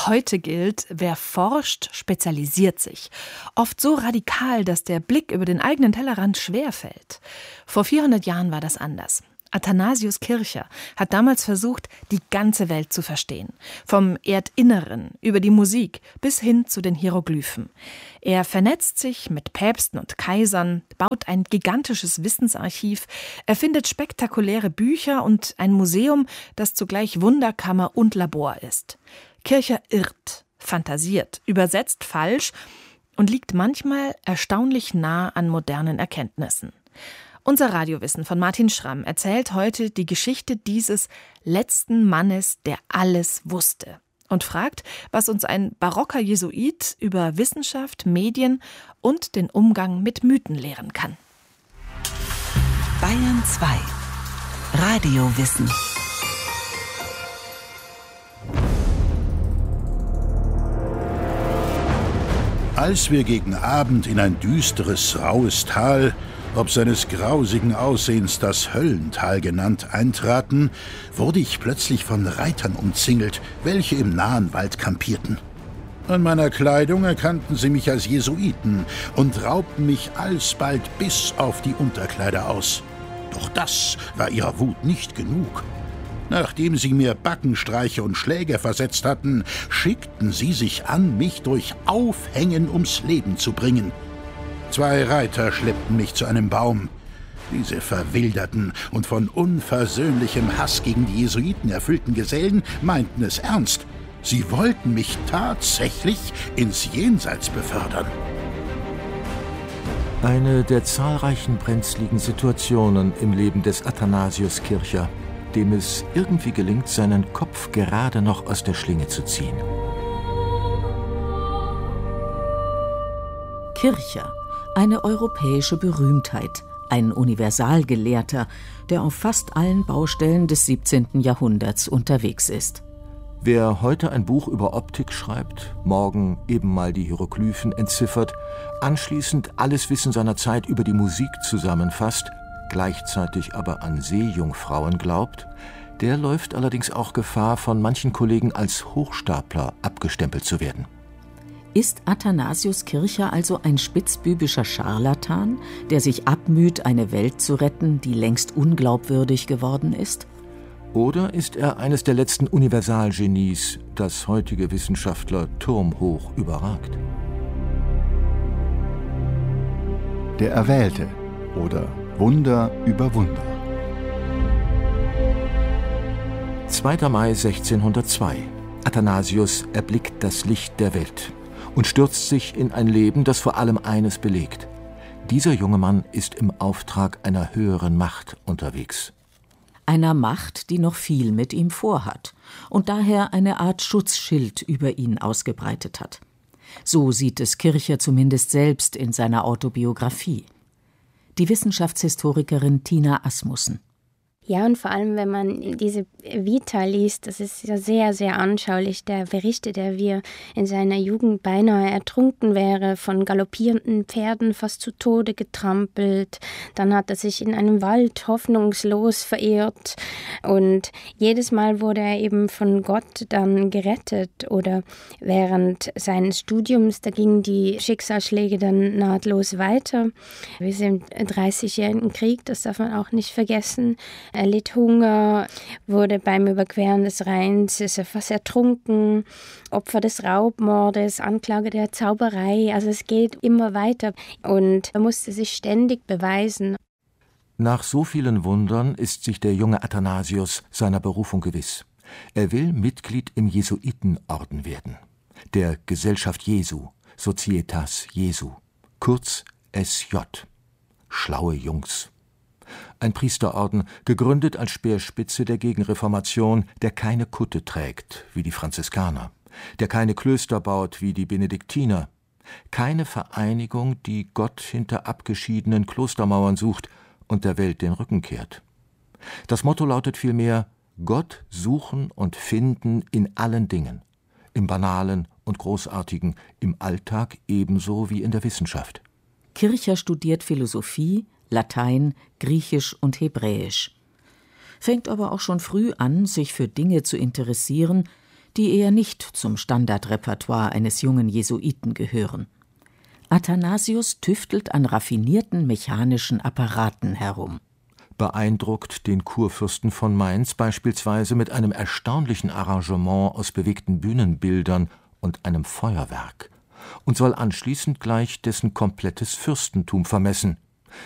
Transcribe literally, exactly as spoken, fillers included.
Heute gilt, wer forscht, spezialisiert sich. Oft so radikal, dass der Blick über den eigenen Tellerrand schwerfällt. Vor vierhundert Jahren war das anders. Athanasius Kircher hat damals versucht, die ganze Welt zu verstehen. Vom Erdinneren über die Musik bis hin zu den Hieroglyphen. Er vernetzt sich mit Päpsten und Kaisern, baut ein gigantisches Wissensarchiv, erfindet spektakuläre Bücher und ein Museum, das zugleich Wunderkammer und Labor ist. Kircher irrt, fantasiert, übersetzt falsch und liegt manchmal erstaunlich nah an modernen Erkenntnissen. Unser Radiowissen von Martin Schramm erzählt heute die Geschichte dieses letzten Mannes, der alles wusste. Und fragt, was uns ein barocker Jesuit über Wissenschaft, Medien und den Umgang mit Mythen lehren kann. Bayern zwei. Radiowissen. Als wir gegen Abend in ein düsteres, raues Tal, ob seines grausigen Aussehens das Höllental genannt, eintraten, wurde ich plötzlich von Reitern umzingelt, welche im nahen Wald kampierten. An meiner Kleidung erkannten sie mich als Jesuiten und raubten mich alsbald bis auf die Unterkleider aus. Doch das war ihrer Wut nicht genug. Nachdem sie mir Backenstreiche und Schläge versetzt hatten, schickten sie sich an, mich durch Aufhängen ums Leben zu bringen. Zwei Reiter schleppten mich zu einem Baum. Diese verwilderten und von unversöhnlichem Hass gegen die Jesuiten erfüllten Gesellen meinten es ernst. Sie wollten mich tatsächlich ins Jenseits befördern. Eine der zahlreichen brenzligen Situationen im Leben des Athanasius Kircher, dem es irgendwie gelingt, seinen Kopf gerade noch aus der Schlinge zu ziehen. Kircher, eine europäische Berühmtheit, ein Universalgelehrter, der auf fast allen Baustellen des siebzehnten Jahrhunderts unterwegs ist. Wer heute ein Buch über Optik schreibt, morgen eben mal die Hieroglyphen entziffert, anschließend alles Wissen seiner Zeit über die Musik zusammenfasst, gleichzeitig aber an Seejungfrauen glaubt, der läuft allerdings auch Gefahr, von manchen Kollegen als Hochstapler abgestempelt zu werden. Ist Athanasius Kircher also ein spitzbübischer Scharlatan, der sich abmüht, eine Welt zu retten, die längst unglaubwürdig geworden ist? Oder ist er eines der letzten Universalgenies, das heutige Wissenschaftler turmhoch überragt? Der Erwählte oder Wunder über Wunder. zweiter Mai sechzehnhundertzwei. Athanasius erblickt das Licht der Welt und stürzt sich in ein Leben, das vor allem eines belegt: Dieser junge Mann ist im Auftrag einer höheren Macht unterwegs. Einer Macht, die noch viel mit ihm vorhat und daher eine Art Schutzschild über ihn ausgebreitet hat. So sieht es Kircher zumindest selbst in seiner Autobiografie. Die Wissenschaftshistorikerin Tina Asmussen. Ja, und vor allem, wenn man diese Vita liest, das ist ja sehr, sehr anschaulich. Der berichtet, er wie in seiner Jugend beinahe ertrunken wäre, von galoppierenden Pferden fast zu Tode getrampelt. Dann hat er sich in einem Wald hoffnungslos verirrt und jedes Mal wurde er eben von Gott dann gerettet. Oder während seines Studiums, da gingen die Schicksalsschläge dann nahtlos weiter. Wir sind im dreißigjährigen Krieg, das darf man auch nicht vergessen. Er litt Hunger, wurde beim Überqueren des Rheins, ist er fast ertrunken, Opfer des Raubmordes, Anklage der Zauberei. Also es geht immer weiter und er musste sich ständig beweisen. Nach so vielen Wundern ist sich der junge Athanasius seiner Berufung gewiss. Er will Mitglied im Jesuitenorden werden, der Gesellschaft Jesu, Societas Jesu, kurz S J. Schlaue Jungs. Ein Priesterorden, gegründet als Speerspitze der Gegenreformation, der keine Kutte trägt, wie die Franziskaner, der keine Klöster baut, wie die Benediktiner, keine Vereinigung, die Gott hinter abgeschiedenen Klostermauern sucht und der Welt den Rücken kehrt. Das Motto lautet vielmehr: Gott suchen und finden in allen Dingen, im Banalen und Großartigen, im Alltag ebenso wie in der Wissenschaft. Kircher studiert Philosophie, Latein, Griechisch und Hebräisch. Fängt aber auch schon früh an, sich für Dinge zu interessieren, die eher nicht zum Standardrepertoire eines jungen Jesuiten gehören. Athanasius tüftelt an raffinierten mechanischen Apparaten herum. Beeindruckt den Kurfürsten von Mainz beispielsweise mit einem erstaunlichen Arrangement aus bewegten Bühnenbildern und einem Feuerwerk und soll anschließend gleich dessen komplettes Fürstentum vermessen.